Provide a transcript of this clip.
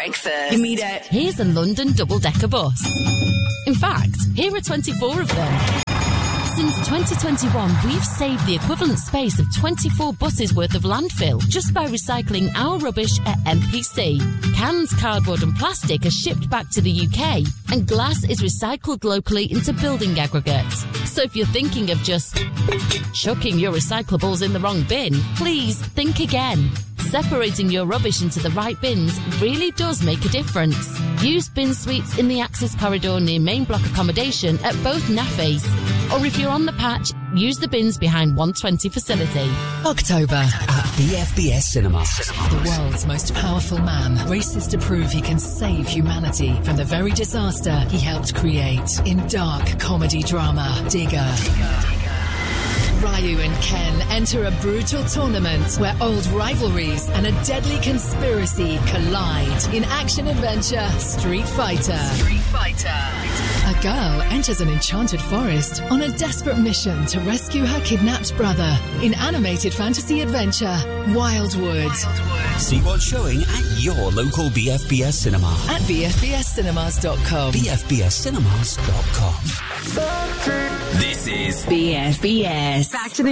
breakfast. You meet it. Here's a London double-decker bus. In fact, here are 24 of them. Since 2021, we've saved the equivalent space of 24 buses worth of landfill just by recycling our rubbish at MPC. Cans, cardboard and plastic are shipped back to the UK, and glass is recycled locally into building aggregates. So if you're thinking of just chucking your recyclables in the wrong bin, please think again. Separating your rubbish into the right bins really does make a difference. Use bin suites in the access corridor near main block accommodation at both NAFEs. Or if you're on the patch, use the bins behind 120 facility. October at BFBS Cinemas. The world's most powerful man races to prove he can save humanity from the very disaster he helped create in dark comedy drama Digger. Ryu and Ken enter a brutal tournament where old rivalries and a deadly conspiracy collide in action-adventure Street Fighter. A girl enters an enchanted forest on a desperate mission to rescue her kidnapped brother in animated fantasy adventure Wildwood. See what's showing at your local BFBS cinema. At bfbscinemas.com. bfbscinemas.com. This is BFBS. Back to the